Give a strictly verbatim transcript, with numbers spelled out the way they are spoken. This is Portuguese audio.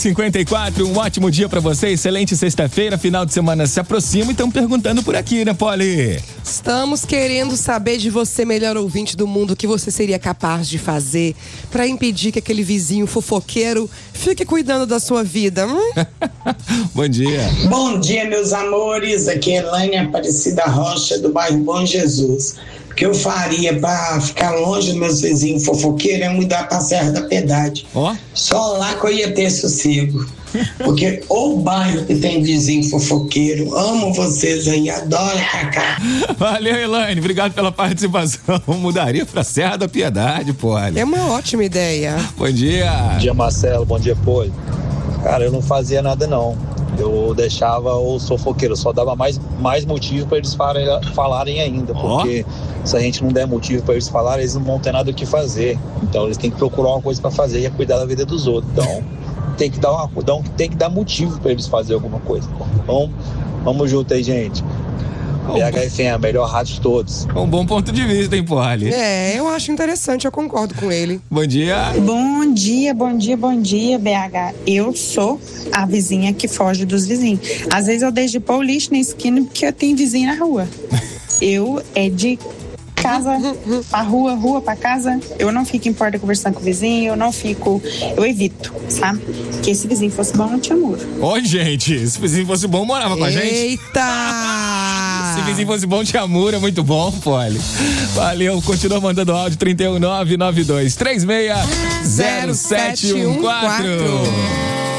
cinquenta e quatro, um ótimo dia pra você, excelente sexta-feira, final de semana se aproxima e estão perguntando por aqui, né, Poli? Estamos querendo saber de você, melhor ouvinte do mundo, o que você seria capaz de fazer pra impedir que aquele vizinho fofoqueiro fique cuidando da sua vida. Hum? Bom dia. Bom dia, meus amores, aqui é Elaine Aparecida Rocha, do bairro Bom Jesus. O que eu faria para ficar longe dos meus vizinhos fofoqueiros é mudar para a Serra da Piedade. Ó. Só lá que eu ia ter sossego. Porque o bairro que tem vizinho fofoqueiro, amo vocês aí, adoro Cacá. Valeu, Elaine, obrigado pela participação. Mudaria pra Serra da Piedade, Poli. É uma ótima ideia. Bom dia. Bom dia, Marcelo, bom dia, Poli. Cara, eu não fazia nada não. Eu deixava os fofoqueiros, só dava mais, mais motivo para eles falarem ainda, porque oh. se a gente não der motivo para eles falarem, eles não vão ter nada o que fazer. Então eles têm que procurar uma coisa para fazer e é cuidar da vida dos outros. Então tem que dar, uma, tem que dar motivo para eles fazerem alguma coisa. Vamos, vamos junto aí, gente. B H F M, a melhor rádio de todos. Um bom ponto de vista, hein, Poli? É, eu acho interessante, eu concordo com ele. Bom dia. Bom dia, bom dia, bom dia, B H. Eu sou a vizinha que foge dos vizinhos. Às vezes eu deixo de pôr o lixo na esquina porque eu tenho vizinho na rua. Eu é de casa pra rua, rua pra casa. Eu não fico em porta conversando com o vizinho, eu não fico, eu evito, sabe? Que esse vizinho fosse bom, não tinha muro. Oi, gente, se o vizinho fosse bom, morava com a gente. Eita! Se o vizinho fosse bom, tinha muro, é muito bom, Poli. Valeu, continua mandando áudio trinta e um nove nove dois três seis zero sete um quatro.